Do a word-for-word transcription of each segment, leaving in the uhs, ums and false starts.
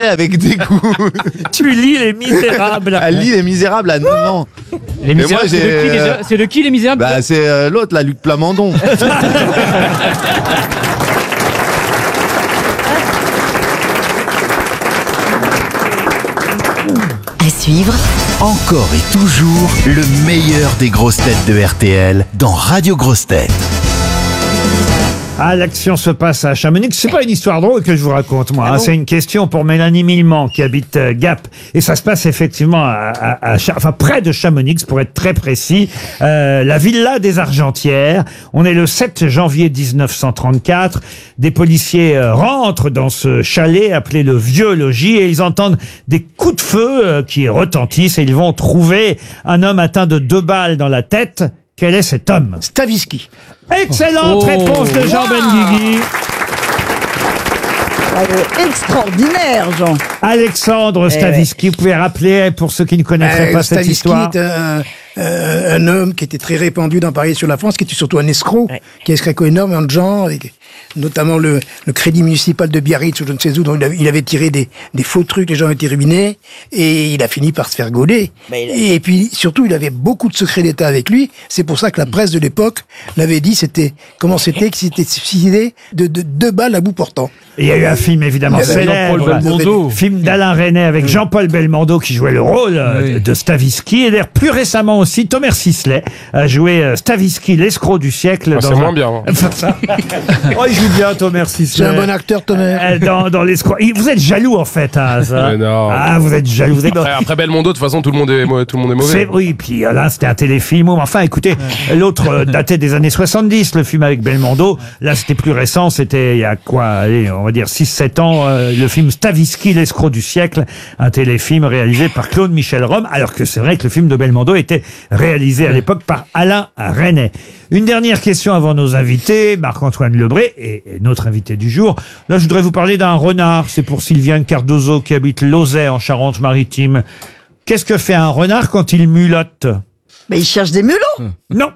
avec dégoût. Tu lis Les Misérables. Elle lit Les Misérables à neuf ans. Les Misérables, moi, c'est, de j'ai, qui, les... euh, c'est de qui Les Misérables? Bah, c'est euh, l'autre, la Luc Plamondon. À suivre, Encore et toujours le meilleur des grosses têtes de R T L dans Radio Grosses Têtes. Ah, l'action se passe à Chamonix. C'est pas une histoire drôle que je vous raconte, moi. Ah hein. bon C'est une question pour Mélanie Millement, qui habite euh, Gap. Et ça se passe effectivement à, à, à Cha- enfin, près de Chamonix, pour être très précis. Euh, la Villa des Argentières. On est le sept janvier dix-neuf cent trente-quatre. Des policiers euh, rentrent dans ce chalet appelé le Vieux Logis et ils entendent des coups de feu euh, qui retentissent et ils vont trouver un homme atteint de deux balles dans la tête. Quel est cet homme? Stavisky. Excellente Oh. réponse de Jean Benguigui. Elle est extraordinaire, Jean. Alexandre Eh Stavisky, vous pouvez rappeler pour ceux qui ne connaîtraient Euh, pas cette Stavisky histoire. est un, euh, un homme qui était très répandu dans Paris et sur la France, qui était surtout un escroc, qui a escroqué énormément de gens, et notamment le, le crédit municipal de Biarritz ou je ne sais où, dont il avait, il avait tiré des, des faux trucs, les gens étaient ruinés, et il a fini par se faire gauler. Et puis surtout, il avait beaucoup de secrets d'État avec lui. C'est pour ça que la presse de l'époque l'avait dit, c'était comment c'était, qu'il s'était suicidé de, de deux balles à bout portant. Et il y a eu un film évidemment Il y avait célèbre, Jean-Paul Belmondo. film d'Alain Resnais avec Jean-Paul Belmondo qui jouait le rôle euh, de Stavisky. Et d'ailleurs plus récemment aussi, Thomas Sisley a joué euh, Stavisky, l'escroc du siècle. Ah, c'est dans un- moins bien. hein. Oh, il joue bien Thomas Sisley. C'est un bon acteur, Thomas. Euh, Dans, dans l'escroc. Et vous êtes jaloux en fait, hein, ça. Mais non. Ah, vous êtes jaloux. Vous êtes dans- Après, après Belmondo, de toute façon, tout le monde est, mo- tout le monde est C'est mauvais. oui, puis euh, là c'était un téléfilm. Enfin, écoutez, l'autre euh, datait des années soixante-dix, le film avec Belmondo. Là, c'était plus récent. C'était il y a quoi, allez, on va dire six sept ans. Euh, le film Stavisky, l'escroc du siècle, un téléfilm réalisé par Claude Michel Rome. Alors que c'est vrai que le film de Belmondo était réalisé à l'époque par Alain Resnais. Une dernière question avant nos invités, Marc-Antoine Lebré et, et notre invité du jour. Là, je voudrais vous parler d'un renard. C'est pour Sylviane Cardozo qui habite Lauzet en Charente-Maritime. Qu'est-ce que fait un renard quand il mulotte? Mais il cherche des mulots. Non.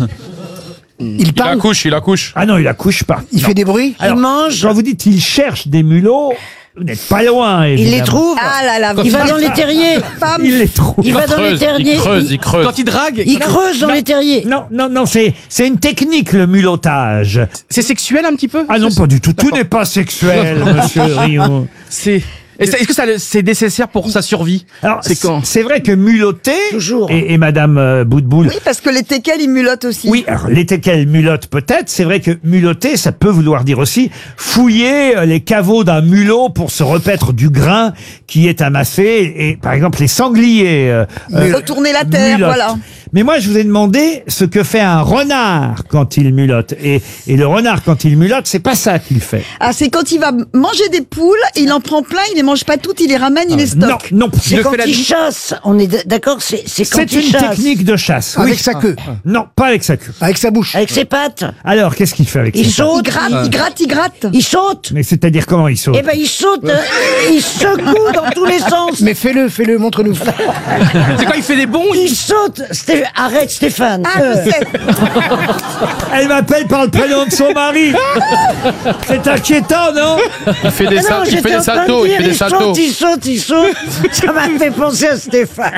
Il Il parle, accouche, il accouche. Ah non, il accouche pas. il fait des bruits. Alors, quand vous dites il cherche des mulots, vous n'êtes pas loin, évidemment. Il les trouve. Ah là là, Il va dans les terriers. Femme. Il les trouve. Il va dans les creuse, terriers. il creuse, il creuse. Quand il drague, Il creuse dans les terriers. Non, non, non, c'est, c'est une technique, le mulottage. c'est sexuel un petit peu? Ah non, pas du tout. Tout n'est pas sexuel, monsieur Rio. C'est. Est-ce est-ce que ça, le- c'est nécessaire pour sa survie? Alors, C'est quand? c'est vrai que mulotter, Toujours. et, et madame euh, Boutboul, Oui, parce que les teckels, ils mulottent aussi. oui, alors les teckels mulottent peut-être, c'est vrai que mulotter, ça peut vouloir dire aussi fouiller euh, les caveaux d'un mulot pour se repaître du grain qui est amassé, et par exemple les sangliers euh, euh, Retourner la terre, mulottent. voilà. Mais moi, je vous ai demandé ce que fait un renard quand il mulotte. Et, et le renard, quand il mulotte, c'est pas ça qu'il fait. Ah, c'est quand il va manger des poules, il en prend plein, il les mange pas toutes, il les ramène, il les Non, stocke. non. C'est le quand fait la il nuit. chasse. On est d- d'accord, c'est c'est quand C'est il une chasse. technique de chasse. Avec Oui. sa queue, Non, pas avec sa queue. avec sa bouche. Avec ses pattes. Alors, qu'est-ce qu'il fait avec Il ses pattes saute. Il gratte, il gratte, il gratte. Il saute. Mais c'est-à-dire comment il saute? Eh ben, il saute. euh, il secoue dans tous les sens. Mais fais-le, fais-le, montre-nous. C'est quand il fait des bons, Il saute. Sté- Arrête, Stéphane. Ah, Euh, je sais. Elle m'appelle par le prénom de son mari. C'est inquiétant, non? Il fait des, ah sal- non, il j'étais fait des en train de saltos, il dire, fait des il saltos. saute, il saute, il saute. Ça m'a fait penser à Stéphane.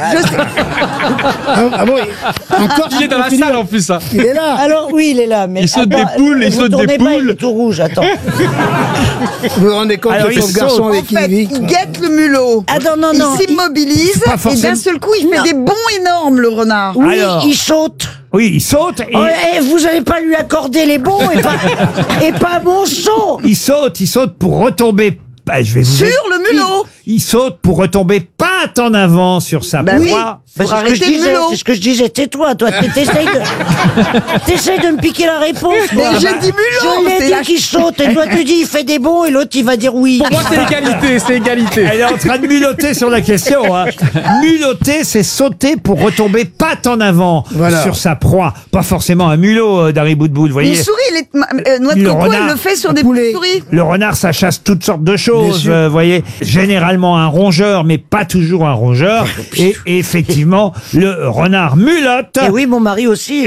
Ah, ah bon, il- encore. il est dans la continue. salle en plus, ça. Il est là. Alors oui, il est là, mais Il saute attends, des poules, il vous saute des tournez pas, il poules. est tout rouge. Attends. Vous vous rendez compte, Alors, le il pauvre garçon saute. En avec qui fait, il vit. il guette le mulot. Ah non, non, non. Il s'immobilise pas et forcément- d'un seul coup, il fait Non. des bonds énormes, le renard. Oui, Alors. il saute. Oui, il saute et Oh, eh, vous n'allez pas lui accorder les bons et pas, et pas mon saut. il saute, il saute pour retomber. Bah, je vais vous Sur aider. le mulot. Il, il saute pour retomber patte en avant sur sa Bah oui. proie. Bah, Pour c'est ce que je arrêter le disais, mulot. c'est ce que je disais. Tais-toi, toi. T'essayes de, t'essayes de me piquer la réponse. Mais moi. j'ai dit mulot, Je l'ai c'est dit la- qu'il saute. Et toi, tu dis il fait des bons et l'autre, il va dire oui. Pour moi, c'est égalité, c'est égalité. Elle est en train de mulotter sur la question. Hein. Mulotter, c'est sauter pour retomber patte en avant Voilà. sur sa proie. Pas forcément un mulot, euh, Dari Boudboul, vous Une voyez. souris, les, euh, noix de Le coco, renard. elle le fait sur des poulet. souris. Le renard, ça chasse toutes sortes de Bien choses, sûr. euh, vous voyez. Généralement un rongeur, mais pas toujours un rongeur. Et, et effectivement, le renard mulotte. Et oui, mon mari aussi.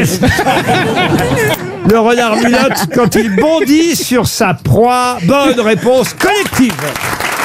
Le renard mulotte quand il bondit sur sa proie. Bonne réponse collective.